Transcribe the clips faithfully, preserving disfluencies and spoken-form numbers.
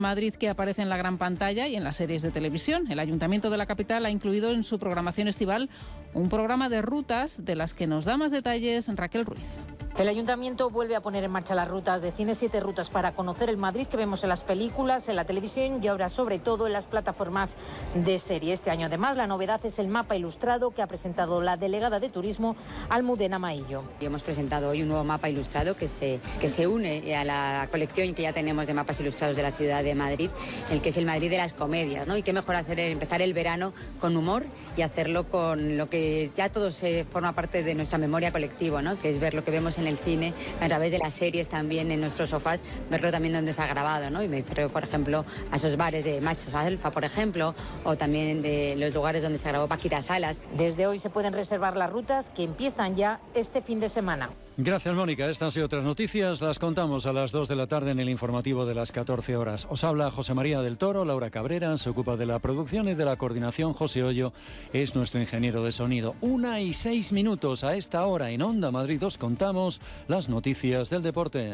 Madrid que aparece en la gran pantalla y en las series de televisión. El Ayuntamiento de la capital ha incluido en su programación estival un programa de rutas de las que nos da más detalles Raquel Ruiz. El Ayuntamiento vuelve a poner en marcha las rutas de cine, siete rutas para conocer el Madrid que vemos en las películas, en la televisión y ahora sobre todo en las plataformas de serie. Este año además la novedad es el mapa ilustrado que ha presentado la delegada de Turismo, Almudena Maillo. Y hemos presentado hoy un nuevo mapa ilustrado que se, que se une a la colección que ya tenemos de mapas ilustrados de la ciudad de Madrid, el que es el Madrid de las comedias, ¿no? Y qué mejor hacer empezar el verano con humor y hacerlo con lo que ya todo se forma parte de nuestra memoria colectiva, ¿no? Que es ver lo que vemos en el cine, a través de las series también en nuestros sofás, verlo también donde se ha grabado, ¿no? Y me refiero, por ejemplo, a esos bares de Machos Alfa, por ejemplo, o también de los lugares donde se grabó Paquita Salas. Desde hoy se pueden reservar las rutas que empiezan ya este fin de semana. Gracias, Mónica. Estas y otras noticias las contamos a las dos de la tarde en el informativo de las catorce horas. Os habla José María del Toro, Laura Cabrera se ocupa de la producción y de la coordinación. José Hoyo es nuestro ingeniero de sonido. Una y seis minutos a esta hora en Onda Madrid os contamos las noticias del deporte.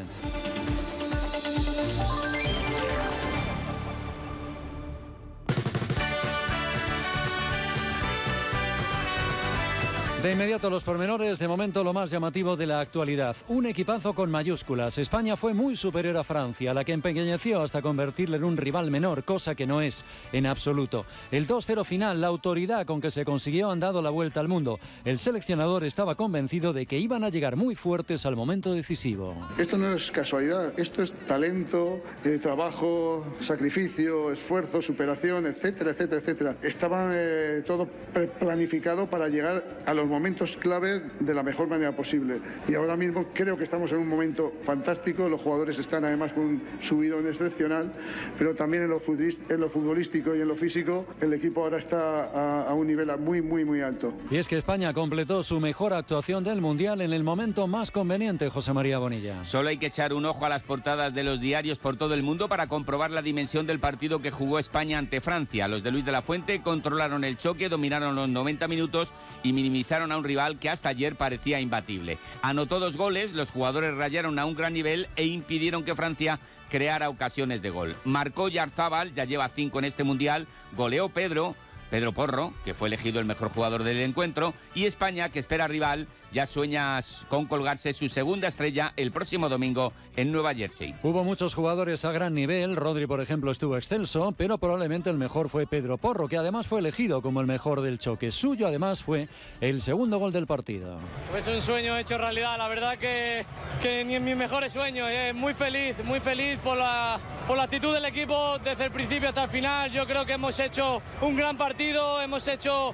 De inmediato los pormenores, de momento lo más llamativo de la actualidad. Un equipazo con mayúsculas. España fue muy superior a Francia, la que empequeñeció hasta convertirle en un rival menor, cosa que no es en absoluto. El dos cero final, la autoridad con que se consiguió han dado la vuelta al mundo. El seleccionador estaba convencido de que iban a llegar muy fuertes al momento decisivo. Esto no es casualidad, esto es talento, eh, trabajo, sacrificio, esfuerzo, superación, etcétera, etcétera, etcétera. Estaba eh, todo planificado para llegar a los momentos clave de la mejor manera posible. Y ahora mismo creo que estamos en un momento fantástico. Los jugadores están además con un subidón excepcional, pero también en lo futbolístico y en lo físico el equipo ahora está a, a un nivel muy, muy, muy alto. Y es que España completó su mejor actuación del Mundial en el momento más conveniente, José María Bonilla. Solo hay que echar un ojo a las portadas de los diarios por todo el mundo para comprobar la dimensión del partido que jugó España ante Francia. Los de Luis de la Fuente controlaron el choque, dominaron los noventa minutos y minimizaron a un rival que hasta ayer parecía imbatible. Anotó dos goles, los jugadores rayaron a un gran nivel e impidieron que Francia creara ocasiones de gol. Marcó Yarzábal, ya lleva cinco en este Mundial, goleó Pedro, Pedro Porro, que fue elegido el mejor jugador del encuentro, y España, que espera rival, ya sueña con colgarse su segunda estrella el próximo domingo en Nueva Jersey. Hubo muchos jugadores a gran nivel. Rodri, por ejemplo, estuvo excelso, pero probablemente el mejor fue Pedro Porro, que además fue elegido como el mejor del choque. Suyo, además, fue el segundo gol del partido. Es un sueño hecho realidad. La verdad que, que ni en mis mejores sueños. Eh. Muy feliz, muy feliz por la, por la actitud del equipo desde el principio hasta el final. Yo creo que hemos hecho un gran partido, hemos hecho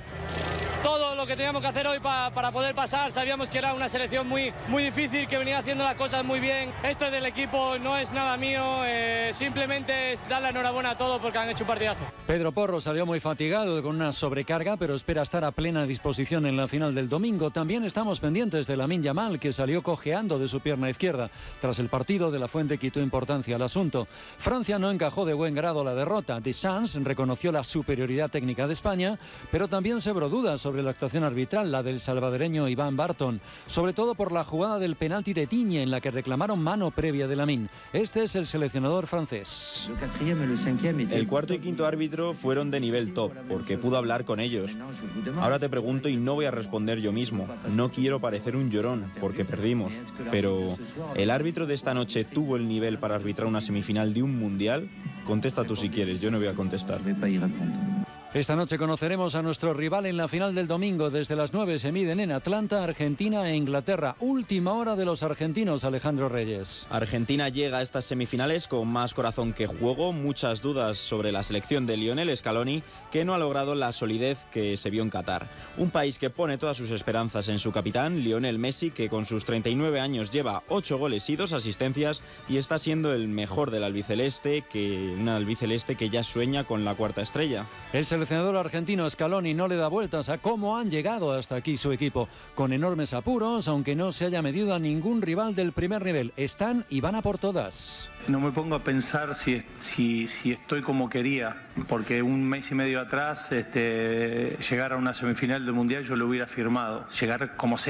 todo lo que teníamos que hacer hoy pa, para poder pasar. Sabíamos que era una selección muy, muy difícil, que venía haciendo las cosas muy bien. Esto es del equipo, no es nada mío, eh, simplemente es dar la enhorabuena a todos porque han hecho un partidazo. Pedro Porro salió muy fatigado con una sobrecarga, pero espera estar a plena disposición en la final del domingo. También estamos pendientes de Lamine Yamal, que salió cojeando de su pierna izquierda. Tras el partido, De la Fuente quitó importancia al asunto. Francia no encajó de buen grado la derrota. Deschamps reconoció la superioridad técnica de España, pero también sembró dudas sobre sobre la actuación arbitral, la del salvadoreño Iván Barton, sobre todo por la jugada del penalti de Tiñe en la que reclamaron mano previa de Lamine. Este es el seleccionador francés. El cuarto y quinto árbitro fueron de nivel top, porque pudo hablar con ellos. Ahora te pregunto y no voy a responder yo mismo. No quiero parecer un llorón, porque perdimos. Pero, ¿el árbitro de esta noche tuvo el nivel para arbitrar una semifinal de un mundial? Contesta tú si quieres, yo no voy a contestar. Esta noche conoceremos a nuestro rival en la final del domingo. Desde las nueve se miden en Atlanta, Argentina e Inglaterra. Última hora de los argentinos, Alejandro Reyes. Argentina llega a estas semifinales con más corazón que juego. Muchas dudas sobre la selección de Lionel Scaloni, que no ha logrado la solidez que se vio en Qatar. Un país que pone todas sus esperanzas en su capitán, Lionel Messi, que con sus treinta y nueve años lleva ocho goles y dos asistencias y está siendo el mejor del albiceleste, que, un albiceleste que ya sueña con la cuarta estrella. El El seleccionador argentino Scaloni no le da vueltas a cómo han llegado hasta aquí su equipo, con enormes apuros, aunque no se haya medido a ningún rival del primer nivel. Están y van a por todas. No me pongo a pensar si, si, si estoy como quería, porque un mes y medio atrás este, llegar a una semifinal del Mundial yo lo hubiera firmado, llegar como sea.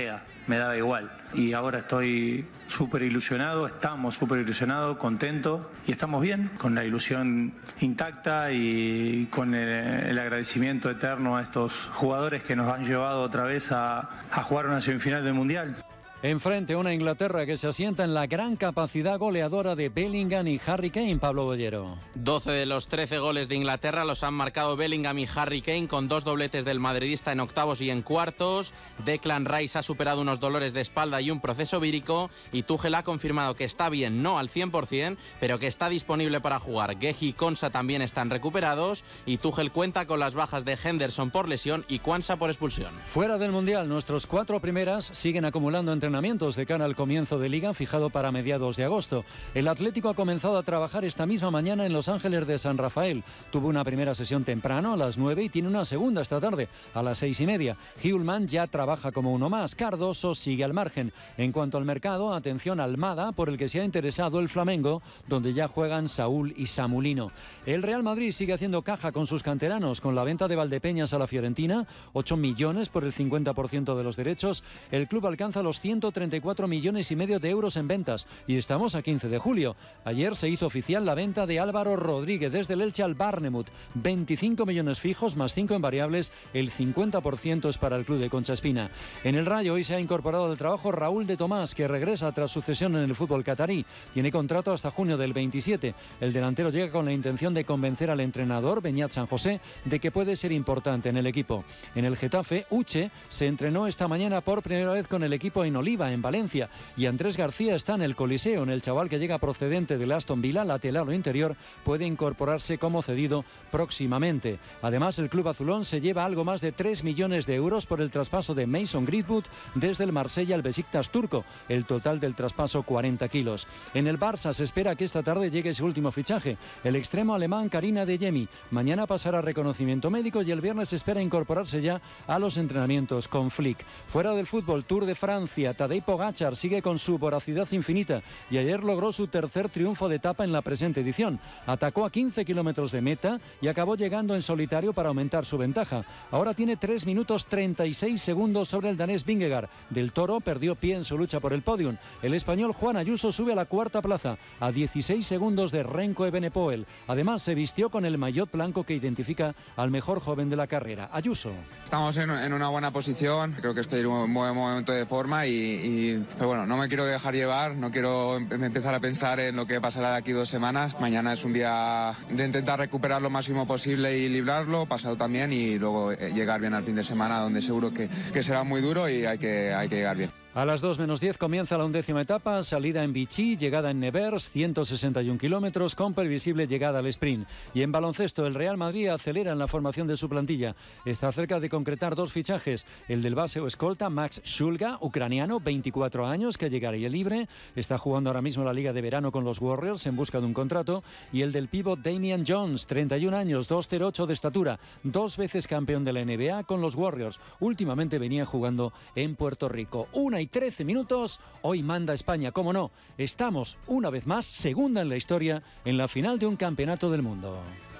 me daba igual. Y ahora estoy súper ilusionado, estamos súper ilusionados, contentos y estamos bien, con la ilusión intacta y con el, el agradecimiento eterno a estos jugadores que nos han llevado otra vez a, a jugar una semifinal del Mundial. Enfrente una Inglaterra que se asienta en la gran capacidad goleadora de Bellingham y Harry Kane, Pablo Bollero. doce de los trece goles de Inglaterra los han marcado Bellingham y Harry Kane, con dos dobletes del madridista en octavos y en cuartos. Declan Rice ha superado unos dolores de espalda y un proceso vírico, y Tuchel ha confirmado que está bien, no al cien por cien, pero que está disponible para jugar. Guehi y Konsa también están recuperados, y Tuchel cuenta con las bajas de Henderson por lesión y Quansah por expulsión. Fuera del Mundial, nuestros cuatro primeras siguen acumulando entrenamientos de cara al comienzo de Liga fijado para mediados de agosto. El Atlético ha comenzado a trabajar esta misma mañana en Los Ángeles de San Rafael. Tuvo una primera sesión temprano a las nueve y tiene una segunda esta tarde a las seis y media. Hiulman ya trabaja como uno más. Cardoso sigue al margen. En cuanto al mercado, atención a Almada, por el que se ha interesado el Flamengo, donde ya juegan Saúl y Samulino. El Real Madrid sigue haciendo caja con sus canteranos, con la venta de Valdepeñas a la Fiorentina, ocho millones por el cincuenta por ciento de los derechos. El club alcanza los ciento treinta y cuatro millones y medio de euros en ventas, y estamos a quince de julio. Ayer se hizo oficial la venta de Álvaro Rodríguez desde el Elche al Bournemouth, veinticinco millones fijos más cinco en variables, el cincuenta por ciento es para el club de Concha Espina. En el Rayo hoy se ha incorporado al trabajo Raúl de Tomás, que regresa tras su cesión en el fútbol catarí. Tiene contrato hasta junio del veintisiete. El delantero llega con la intención de convencer al entrenador Beñat San José de que puede ser importante en el equipo. En el Getafe, Uche se entrenó esta mañana por primera vez con el equipo en Oliva, en Valencia, y Andrés García está en el Coliseo. En el chaval que llega procedente del Aston Villa, lateral o interior, puede incorporarse como cedido próximamente. Además, el club azulón se lleva algo más de tres millones de euros por el traspaso de Mason Greenwood desde el Marsella al Besiktas turco, el total del traspaso cuarenta kilos. En el Barça se espera que esta tarde llegue su último fichaje, el extremo alemán Karim Adeyemi. Mañana pasará reconocimiento médico y el viernes se espera incorporarse ya a los entrenamientos con Flick. Fuera del fútbol, Tour de Francia, Tadej Pogačar sigue con su voracidad infinita y ayer logró su tercer triunfo de etapa en la presente edición. Atacó a quince kilómetros de meta y acabó llegando en solitario para aumentar su ventaja. Ahora tiene tres minutos treinta y seis segundos sobre el danés Vingegaard. Del Toro perdió pie en su lucha por el podium. El español Juan Ayuso sube a la cuarta plaza, a dieciséis segundos de Renko Evenepoel. Además, se vistió con el maillot blanco que identifica al mejor joven de la carrera, Ayuso. Estamos en, en una buena posición, creo que estoy en un buen momento de forma y, y pero bueno, no me quiero dejar llevar, no quiero empezar a pensar en lo que pasará de aquí dos semanas. Mañana es un día de intentar recuperar lo máximo posible y librarlo, pasado también, y luego llegar bien al fin de semana, donde seguro que, que será muy duro y hay que, hay que llegar bien. A las dos menos diez comienza la undécima etapa, salida en Vichy, llegada en Nevers, ciento sesenta y un kilómetros, con previsible llegada al sprint. Y en baloncesto, el Real Madrid acelera en la formación de su plantilla. Está cerca de concretar dos fichajes, el del base o escolta Max Shulga, ucraniano, veinticuatro años, que llegaría libre, está jugando ahora mismo la Liga de Verano con los Warriors en busca de un contrato, y el del pívot Damian Jones, treinta y un años, dos cero ocho de estatura, dos veces campeón de la N B A con los Warriors. Últimamente venía jugando en Puerto Rico. Una y trece minutos, hoy manda España, cómo no. Estamos, una vez más, segunda en la historia, en la final de un campeonato del mundo.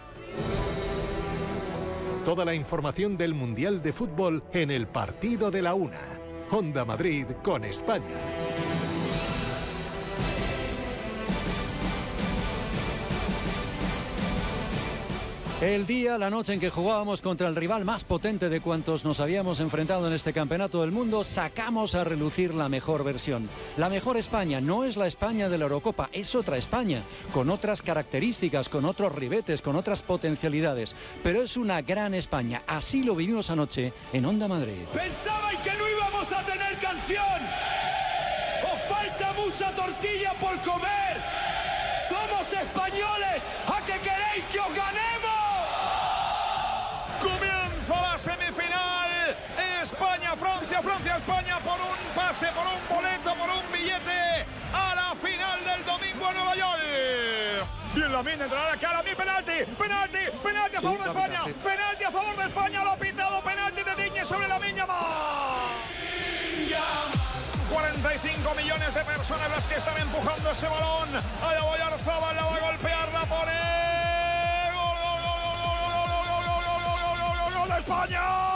Toda la información del Mundial de Fútbol en el partido de la una. Onda Madrid con España. El día, la noche en que jugábamos contra el rival más potente de cuantos nos habíamos enfrentado en este campeonato del mundo, sacamos a relucir la mejor versión. La mejor España no es la España de la Eurocopa, es otra España, con otras características, con otros ribetes, con otras potencialidades. Pero es una gran España, así lo vivimos anoche en Onda Madrid. ¿Pensabais que no íbamos a tener canción? ¿Os falta mucha tortilla por comer? ¡Somos españoles! ¿A qué queréis que os ganemos? Comienza la semifinal. España, Francia, Francia, España por un pase, por un boleto, por un billete a la final del domingo en Nueva York. Bien, la mina entrará a la cara, mi penalti, penalti, penalti a favor de España, penalti a favor de España, lo ha pitado, penalti de Digne sobre la Miña cuarenta y cinco millones de personas las que están empujando ese balón. Allá voy Arzabal, la va a golpear, la pone. ¡Gol, gol, gol, gol, gol, gol, gol, gol, gol, gol, gol, gol, gol de España!